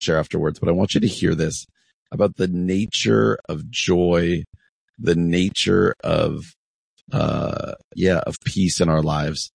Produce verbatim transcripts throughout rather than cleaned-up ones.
share afterwards, but I want you to hear this about the nature of joy, the nature of, uh, yeah, of peace in our lives,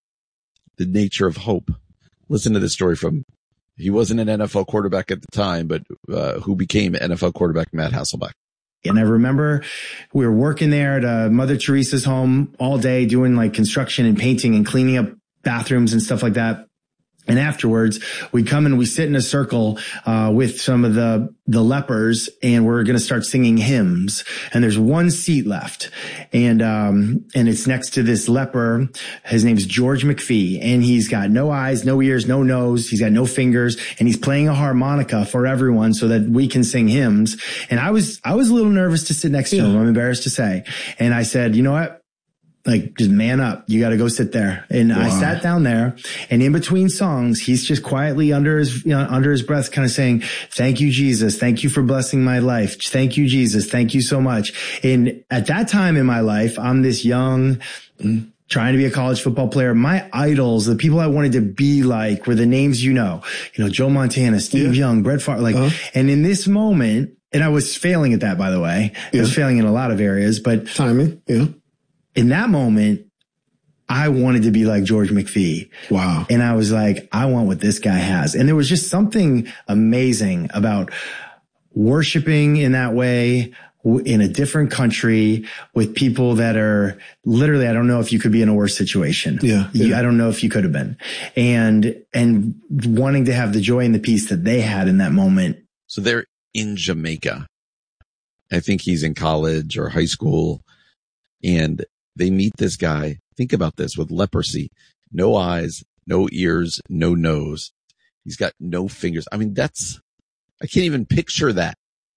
the nature of hope. Listen to this story from, he wasn't an N F L quarterback at the time, but, uh, who became N F L quarterback Matt Hasselbeck. And I remember we were working there at uh, Mother Teresa's home all day doing like construction and painting and cleaning up bathrooms and stuff like that. And afterwards, we come and we sit in a circle uh with some of the the lepers, and we're going to start singing hymns. And there's one seat left, and um and it's next to this leper. His name's George McPhee, and he's got no eyes, no ears, no nose. He's got no fingers, and he's playing a harmonica for everyone so that we can sing hymns. And I was I was a little nervous to sit next to yeah. him. I'm embarrassed to say. And I said, you know what? Like, just man up. You got to go sit there. And wow. I sat down there, and in between songs, he's just quietly under his, you know, under his breath kind of saying, thank you, Jesus. Thank you for blessing my life. Thank you, Jesus. Thank you so much. And at that time in my life, I'm this young, trying to be a college football player. My idols, the people I wanted to be like, were the names you know, you know, Joe Montana, Steve yeah. Young, Brett Favre, like, uh-huh. and in this moment, and I was failing at that, by the way. Yeah. I was failing in a lot of areas, but timing, yeah. In that moment, I wanted to be like George McPhee. Wow. And I was like, I want what this guy has. And there was just something amazing about worshiping in that way in a different country with people that are literally, I don't know if you could be in a worse situation. Yeah, yeah. You, I don't know if you could have been. And, and wanting to have the joy and the peace that they had in that moment. So they're in Jamaica. I think he's in college or high school, and they meet this guy. Think about this, with leprosy, no eyes, no ears, no nose. He's got no fingers. I mean, that's, I can't even picture that.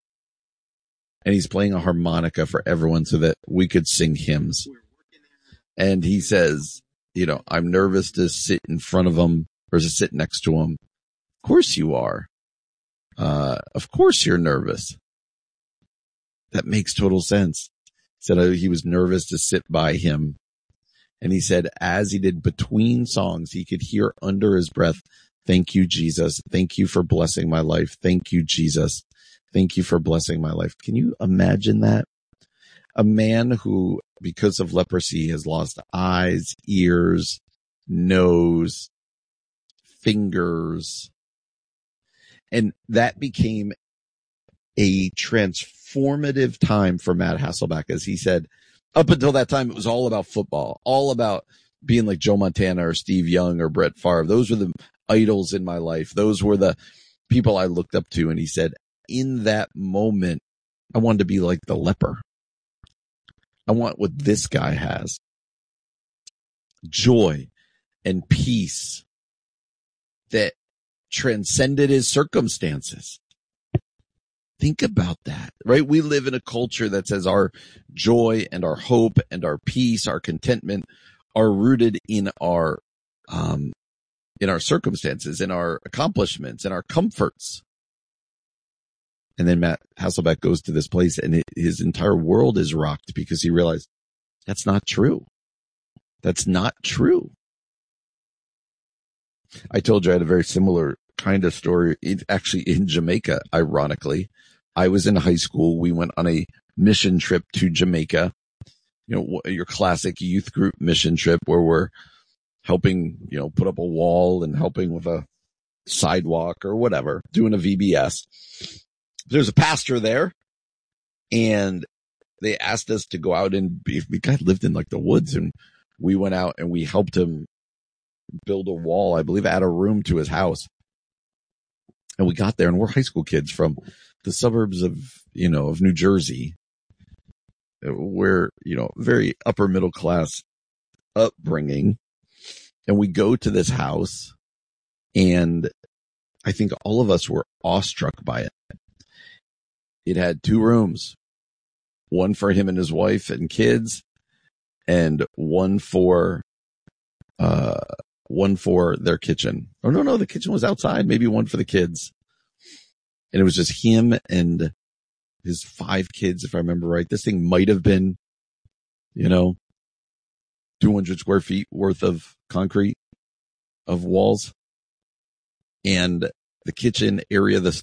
And he's playing a harmonica for everyone so that we could sing hymns. And he says, you know, I'm nervous to sit in front of him or to sit next to him. Of course you are. Uh, of course you're nervous. That makes total sense. Said he was nervous to sit by him. And he said, as he did between songs, he could hear under his breath, thank you, Jesus. Thank you for blessing my life. Thank you, Jesus. Thank you for blessing my life. Can you imagine that? A man who, because of leprosy, has lost eyes, ears, nose, fingers. And that became a transformative time for Matt Hasselbeck, as he said, up until that time, it was all about football, all about being like Joe Montana or Steve Young or Brett Favre. Those were the idols in my life. Those were the people I looked up to. And he said, in that moment, I wanted to be like the leper. I want what this guy has. Joy and peace that transcended his circumstances. Think about that, right? We live in a culture that says our joy and our hope and our peace, our contentment are rooted in our, um, in our circumstances, in our accomplishments, in our comforts. And then Matt Hasselbeck goes to this place and it, his entire world is rocked because he realized that's not true. That's not true. I told you I had a very similar kind of story, it, actually in Jamaica, ironically. I was in high school. We went on a mission trip to Jamaica, you know, your classic youth group mission trip where we're helping, you know, put up a wall and helping with a sidewalk or whatever, doing a V B S. There's a pastor there, and they asked us to go out and be, we kind of lived in like the woods, and we went out and we helped him build a wall, I believe, add a room to his house. And we got there, and we're high school kids from the suburbs of, you know, of New Jersey. We're, you know, very upper middle class upbringing. And we go to this house, and I think all of us were awestruck by it. It had two rooms, one for him and his wife and kids, and one for, uh, one for their kitchen. Oh, no, no, the kitchen was outside, maybe one for the kids. And it was just him and his five kids, if I remember right. This thing might have been, you know, two hundred square feet worth of concrete, of walls. And the kitchen area, the